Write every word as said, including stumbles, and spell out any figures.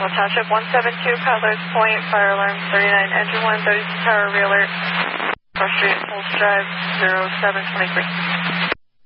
Maxwell Township, one seven two, Cutler's Point, fire alarm thirty-nine, engine one, thirty-two tower, realert, Cross Street, Pulse Drive, zero seven twenty-three.